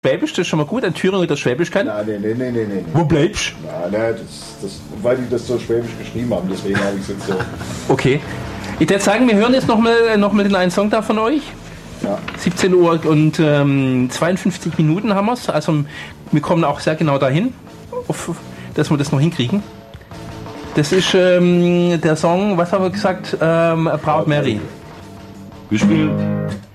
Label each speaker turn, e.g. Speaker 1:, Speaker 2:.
Speaker 1: Schwäbisch, das ist schon mal gut. Ein Thüringer, der Schwäbisch kann.
Speaker 2: Nein.
Speaker 1: Wo bleibst
Speaker 2: du? Nein, weil die das so schwäbisch geschrieben haben, deswegen habe ich es jetzt so.
Speaker 1: Okay. Ich würde sagen, wir hören jetzt noch mal den einen Song da von euch.
Speaker 2: Ja.
Speaker 1: 17 Uhr und 52 Minuten haben wir es. Also wir kommen auch sehr genau dahin, dass wir das noch hinkriegen. Das ist der Song, was haben wir gesagt? Proud Mary.
Speaker 3: Wir spielen